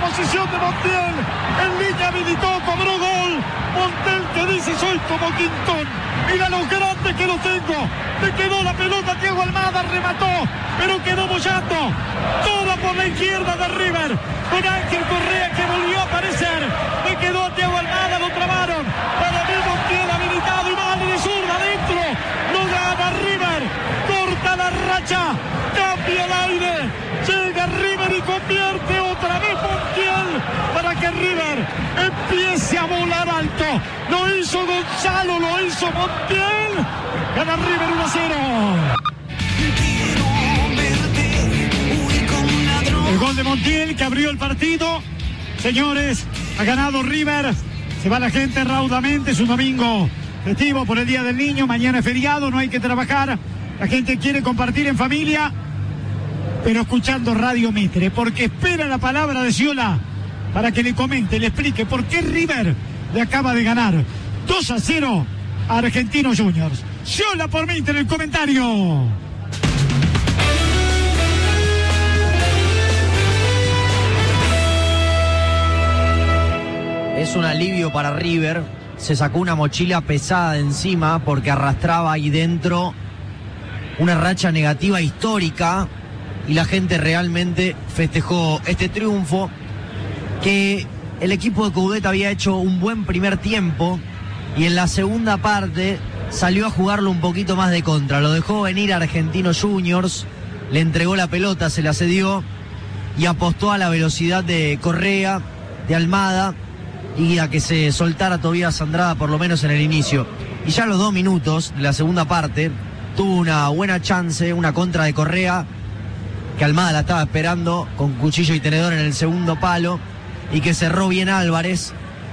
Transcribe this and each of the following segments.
posición de Montiel. En línea habilitó, cobró gol. Montiel que dice: soy como Quintón. Mira lo grande que lo tengo. Le quedó la pelota, Thiago Almada remató, pero quedó bollando. Toda por la izquierda de River. Con Ángel Correa que volvió a aparecer. Le quedó a Thiago Almada, lo trabaron. Para ver Montiel habilitado y vale de zurda adentro. Lo gana River. Corta la racha. Cambia el aire. Llega River y convierte otra vez Montiel para que River empiece a volar alto. Lo hizo Gonzalo, lo hizo Montiel. Gana River 1-0. El gol de Montiel que abrió el partido. Señores, ha ganado River. Se va la gente raudamente. Es un domingo festivo por el Día del Niño. Mañana es feriado, no hay que trabajar. La gente quiere compartir en familia, pero escuchando Radio Mitre, porque espera la palabra de Sciolá para que le comente, le explique por qué River le acaba de ganar 2-0 a Argentinos Juniors. Sciolá por Mitre, el comentario. Es un alivio para River. Se sacó una mochila pesada de encima porque arrastraba ahí dentro una racha negativa histórica y la gente realmente festejó este triunfo, que el equipo de Coudet había hecho un buen primer tiempo y en la segunda parte salió a jugarlo un poquito más de contra. Lo dejó venir a Argentinos Juniors, le entregó la pelota, se la cedió y apostó a la velocidad de Correa, de Almada y a que se soltara Tobías Andrada por lo menos en el inicio. Y ya a los 2 minutos de la segunda parte tuvo una buena chance, una contra de Correa, que Almada la estaba esperando con cuchillo y tenedor en el segundo palo y que cerró bien Álvarez.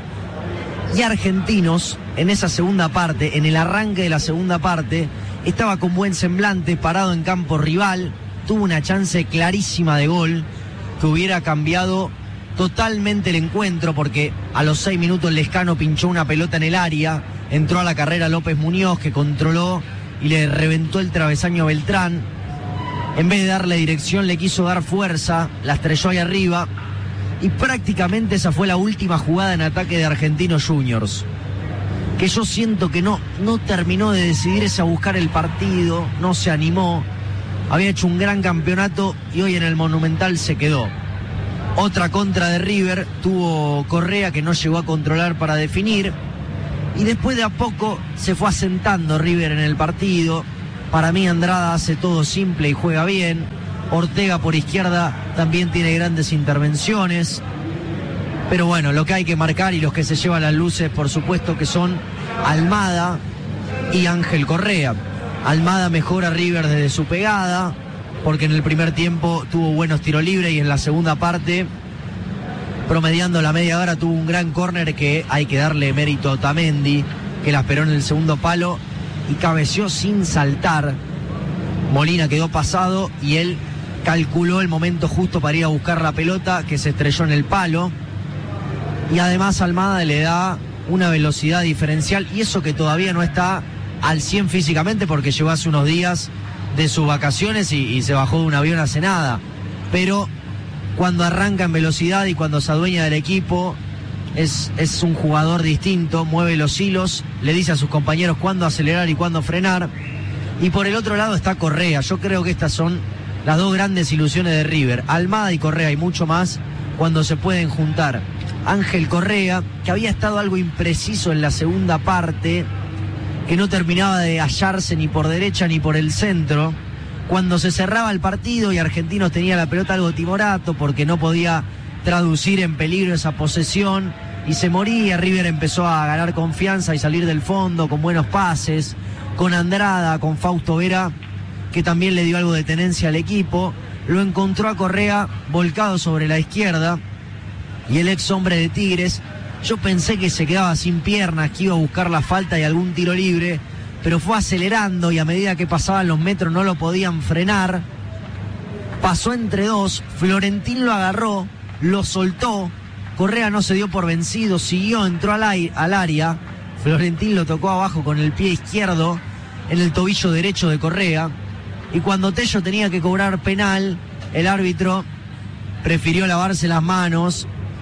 Y Argentinos en esa segunda parte, en el arranque de la segunda parte, estaba con buen semblante, parado en campo rival, tuvo una chance clarísima de gol que hubiera cambiado totalmente el encuentro, porque a los 6 minutos Lescano pinchó una pelota en el área, entró a la carrera López Muñoz, que controló y le reventó el travesaño a Beltrán. En vez de darle dirección, le quiso dar fuerza, la estrelló ahí arriba y prácticamente esa fue la última jugada en ataque de Argentinos Juniors, que yo siento que no terminó de decidirse a buscar el partido, no se animó, había hecho un gran campeonato y hoy en el Monumental se quedó. Otra contra de River, tuvo Correa que no llegó a controlar para definir y después de a poco se fue asentando River en el partido. Para mí Andrada hace todo simple y juega bien. Ortega por izquierda también tiene grandes intervenciones. Pero bueno, lo que hay que marcar y los que se llevan las luces, por supuesto, que son Almada y Ángel Correa. Almada mejora a River desde su pegada, porque en el primer tiempo tuvo buenos tiros libres y en la segunda parte, promediando la media hora, tuvo un gran córner que hay que darle mérito a Otamendi, que la esperó en el segundo palo y cabeció sin saltar. Molina quedó pasado y él calculó el momento justo para ir a buscar la pelota, que se estrelló en el palo. Y además Almada le da una velocidad diferencial, y eso que todavía no está al 100 físicamente, porque llegó hace unos días de sus vacaciones y se bajó de un avión hace nada. Pero cuando arranca en velocidad y cuando se adueña del equipo, es un jugador distinto, mueve los hilos, le dice a sus compañeros cuándo acelerar y cuándo frenar. Y por el otro lado está Correa. Yo creo que estas son las dos grandes ilusiones de River, Almada y Correa, y mucho más cuando se pueden juntar. Ángel Correa, que había estado algo impreciso en la segunda parte, que no terminaba de hallarse ni por derecha ni por el centro. Cuando se cerraba el partido y Argentinos tenía la pelota, algo timorato porque no podía traducir en peligro esa posesión y se moría. River empezó a ganar confianza y salir del fondo con buenos pases, con Andrada, con Fausto Vera, que también le dio algo de tenencia al equipo. Lo encontró a Correa volcado sobre la izquierda y el ex hombre de Tigres, yo pensé que se quedaba sin piernas, que iba a buscar la falta y algún tiro libre, pero fue acelerando y a medida que pasaban los metros no lo podían frenar. Pasó entre dos, Florentín lo agarró, lo soltó, Correa no se dio por vencido, siguió, entró al área, Florentín lo tocó abajo con el pie izquierdo en el tobillo derecho de Correa, y cuando Tello tenía que cobrar penal, el árbitro prefirió lavarse las manos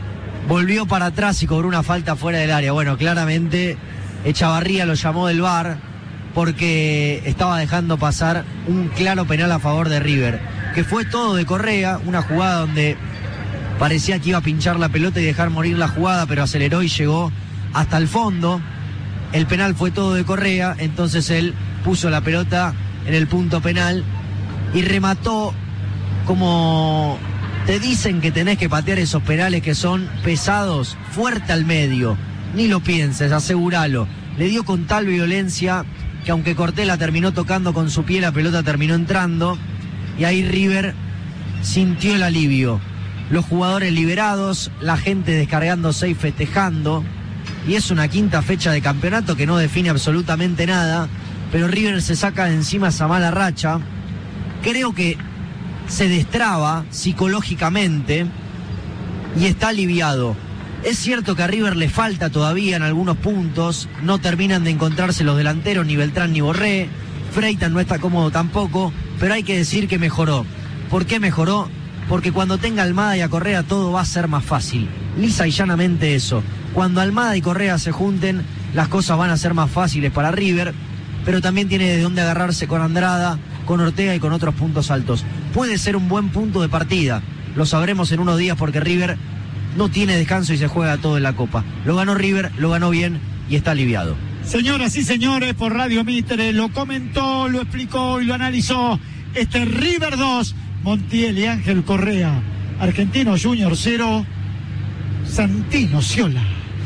volvió para atrás y cobró una falta fuera del área. Bueno, claramente Echavarría lo llamó del VAR porque estaba dejando pasar un claro penal a favor de River, que fue todo de Correa, una jugada donde parecía que iba a pinchar la pelota y dejar morir la jugada, pero aceleró y llegó hasta el fondo. El penal fue todo de Correa, entonces él puso la pelota en el punto penal y remató como te dicen que tenés que patear esos penales que son pesados, fuerte al medio. Ni lo pienses, asegúralo. Le dio con tal violencia que aunque Cortés la terminó tocando con su pie, la pelota terminó entrando y ahí River sintió el alivio. Los jugadores liberados, la gente descargándose y festejando. Y es una quinta fecha de campeonato que no define absolutamente nada, pero River se saca de encima esa mala racha. Creo que se destraba psicológicamente y está aliviado. Es cierto que a River le falta todavía en algunos puntos, no terminan de encontrarse los delanteros, ni Beltrán ni Borré, Freitas no está cómodo tampoco, pero hay que decir que mejoró. ¿Por qué mejoró? Porque cuando tenga Almada y a Correa todo va a ser más fácil, lisa y llanamente eso. Cuando Almada y Correa se junten, las cosas van a ser más fáciles para River, pero también tiene de dónde agarrarse con Andrada, con Ortega y con otros puntos altos. Puede ser un buen punto de partida, lo sabremos en unos días porque River no tiene descanso y se juega todo en la Copa. Lo ganó River, lo ganó bien y está aliviado. Señoras y señores, por Radio Mitre lo comentó, lo explicó y lo analizó este River 2, Montiel y Ángel Correa. Argentino Junior 0, Santino Sciola.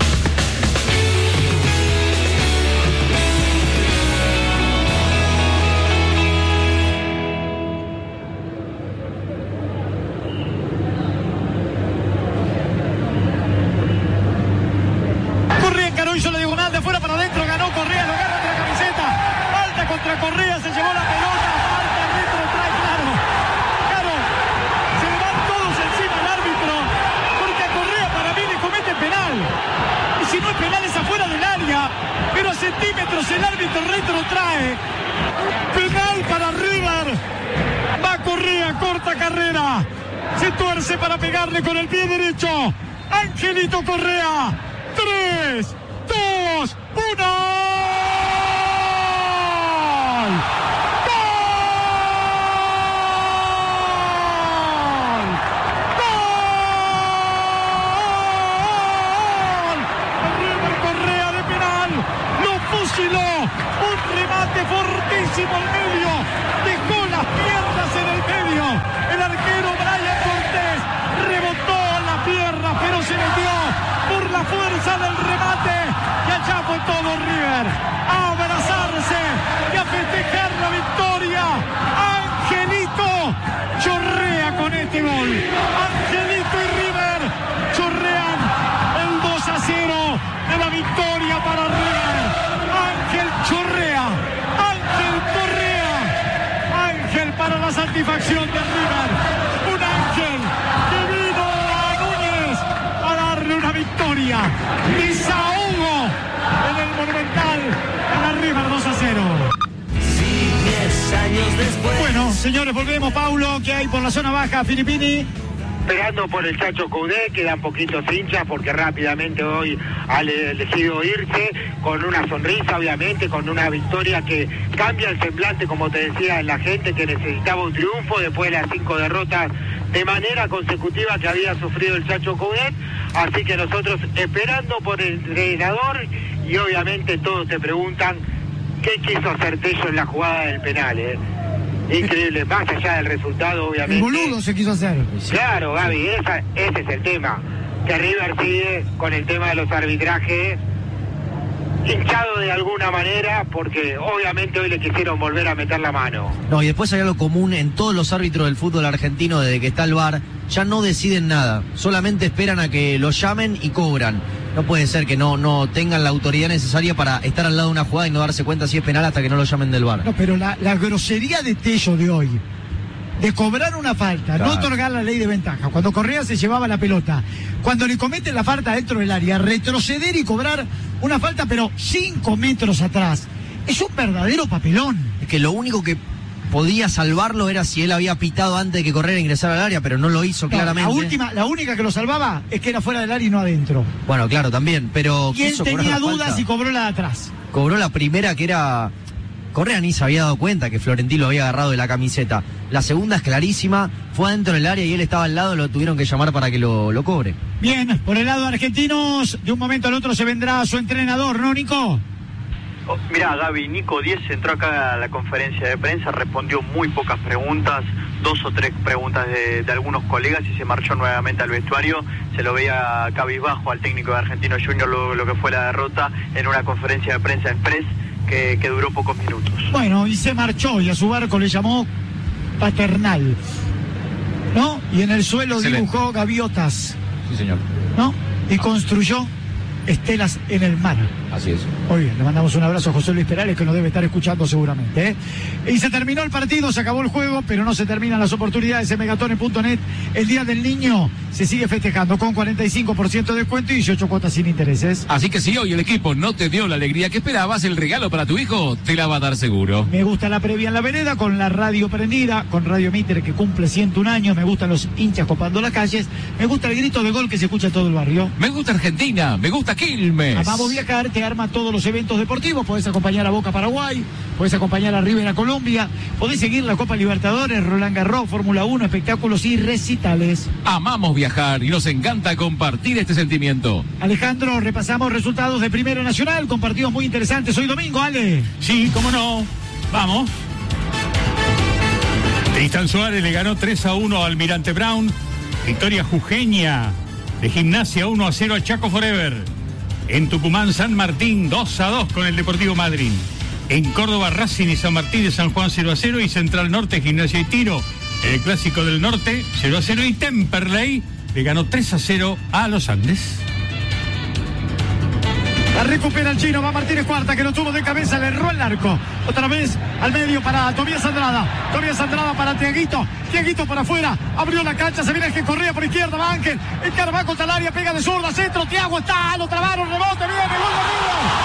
Centímetros el árbitro retrotrae. Penal para River. Va Correa, corta carrera. Se tuerce para pegarle con el pie derecho. Angelito Correa. 3, 2, 1. Un remate fortísimo al medio, dejó las piernas en el medio, el arquero Brian Cortés rebotó la pierna pero se metió por la fuerza del remate y allá fue todo River a abrazarse y a festejar la victoria. Angelito chorrea con este gol, Angelito y River chorrean el 2-0 de la victoria para River. Ángel chorrea, Ángel Correa, Ángel para la satisfacción de River, un Ángel que vino a Núñez a darle una victoria, desahogo en el Monumental a la River 2-0. Bueno, señores, volvemos. Paulo, ¿qué hay por la zona baja, Filippini? Esperando por el Chacho Coudet, quedan poquitos hinchas porque rápidamente hoy ha elegido irse con una sonrisa, obviamente, con una victoria que cambia el semblante, como te decía, en la gente que necesitaba un triunfo después de las 5 derrotas de manera consecutiva que había sufrido el Chacho Coudet. Así que nosotros esperando por el entrenador y obviamente todos te preguntan qué quiso hacer Tello en la jugada del penal, Increíble, más allá del resultado, obviamente. El boludo se quiso hacer. Claro, Gaby, ese es el tema. Que River sigue con el tema de los arbitrajes hinchado de alguna manera, porque obviamente hoy le quisieron volver a meter la mano. No, y después hay algo común en todos los árbitros del fútbol argentino desde que está el VAR, ya no deciden nada, solamente esperan a que lo llamen y cobran. No puede ser que no tengan la autoridad necesaria para estar al lado de una jugada y no darse cuenta si es penal hasta que no lo llamen del VAR. No, pero la grosería de Tello de hoy, de cobrar una falta, claro, no otorgar la ley de ventaja, cuando Correa se llevaba la pelota, cuando le cometen la falta dentro del área, retroceder y cobrar una falta pero 5 metros atrás, es un verdadero papelón. Es que lo único que podía salvarlo era si él había pitado antes de que corriera e ingresara al área, pero no lo hizo claramente. La única que lo salvaba es que era fuera del área y no adentro. Bueno, claro, también, pero... Y él tenía dudas y cobró la de atrás. Cobró la primera, que era... Correa ni se había dado cuenta que Florentino lo había agarrado de la camiseta. La segunda es clarísima, fue adentro del área y él estaba al lado, lo tuvieron que llamar para que lo cobre. Bien, por el lado de argentinos, de un momento al otro se vendrá su entrenador, ¿no, Nico? Mirá, Gaby, Nico Díez entró acá a la conferencia de prensa, respondió muy pocas preguntas, 2 o 3 preguntas de algunos colegas y se marchó nuevamente al vestuario. Se lo veía cabizbajo al técnico de Argentino Junior lo que fue la derrota en una conferencia de prensa express que duró pocos minutos. Bueno, y se marchó y a su barco le llamó Paternal, ¿no? Y en el suelo dibujó gaviotas. Sí, señor. ¿No? Y construyó estelas en el mar. Así es. Muy bien, le mandamos un abrazo a José Luis Perales, que nos debe estar escuchando seguramente, ¿eh? Y se terminó el partido, se acabó el juego, pero no se terminan las oportunidades en Megatone.net. El Día del Niño se sigue festejando con 45% de descuento y 18 cuotas sin intereses. Así que si hoy el equipo no te dio la alegría que esperabas, el regalo para tu hijo te la va a dar seguro. Me gusta la previa en la vereda, con la radio prendida, con Radio Mitre, que cumple 101 años. Me gustan los hinchas copando las calles. Me gusta el grito de gol que se escucha en todo el barrio. Me gusta Argentina, me gusta Quilmes. Amamos viajar, te arma todos los eventos deportivos. Podés acompañar a Boca Paraguay, podés acompañar a River a Colombia, podés seguir la Copa Libertadores, Roland Garros, Fórmula 1, espectáculos y recitales. Amamos viajar y nos encanta compartir este sentimiento. Alejandro, repasamos resultados de Primera Nacional con partidos muy interesantes hoy domingo, Ale. Sí, cómo no. Vamos. Tristan Suárez le ganó 3-1 al Almirante Brown. Victoria jujeña de Gimnasia 1-0 al Chaco Forever. En Tucumán, San Martín 2-2 con el Deportivo Madryn. En Córdoba, Racing y San Martín de San Juan 0-0 y Central Norte, Gimnasia y Tiro. El Clásico del Norte 0-0 y Temperley le ganó 3-0 a los Andes. La recupera el chino, va Martínez Cuarta, que lo tuvo de cabeza, le erró el arco. Otra vez al medio para Tobías Andrada. Tobías Andrada para Tiaguito. Tiaguito para afuera, abrió la cancha, se viene Ángel Correa por izquierda, va Ángel. El Carvaco contra el área, pega de zurda, centro, Tiago está, lo trabaron, rebote, viene, gol de River.